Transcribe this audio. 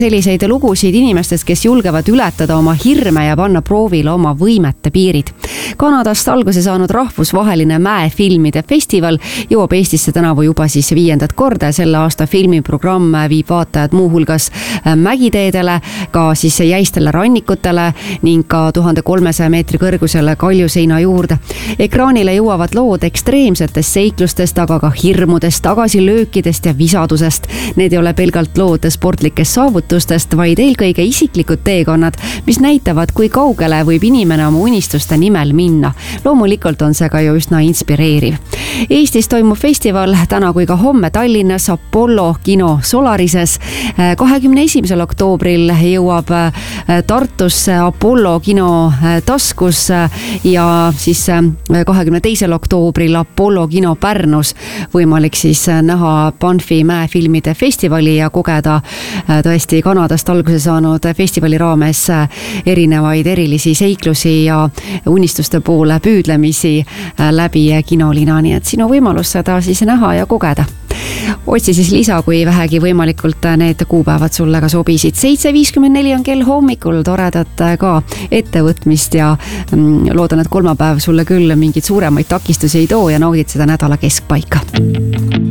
selliseid lugusid inimestest, kes julgevad ületada oma hirme ja panna proovile oma võimete piirid. Kanadast alguse saanud rahvusvaheline mäefilmide festival jõuab Eestisse tänavu juba 5. korda. Selle aasta filmiprogramm viib vaatajad muuhulgas mägiteedele, ka jäistele rannikutele ning ka 1300 meetri kõrgusele Kaljuseina juurde. Ekraanile jõuavad lood ekstreemsetest seiklustest, aga ka hirmudest, tagasilöökidest ja visadusest. Need ei ole pelgalt lood sportlikest saavutustest, vaid eelkõige isiklikud teekonnad, mis näitavad, kui kaugele võib inimene oma unistuste nimel minna. Loomulikult on see ka ju üsna inspireeriv. Eestis toimub festival täna kui ka homme Tallinnas Apollo kino Solarises. 21. oktoobril jõuab Tartusse Apollo kino Taskus ja 22. oktoobril Apollo kino Pärnus. Võimalik näha Banfi mäefilmide festivali ja kogeda tõesti Kanadast alguse saanud festivali raames erinevaid erilisi seiklusi ja unistuste poole püüdlemisi läbi kinolina, nii et sinu võimalus seda näha ja kogeda. Otsi lisa, kui vähegi võimalikult need kuupäevad sulle ka sobisid. 7.54 on kell hommikul, toredat ka ettevõtmist ja loodan, et kolmapäev sulle küll mingid suuremaid takistusi ei too ja naudid seda nädala keskpaika.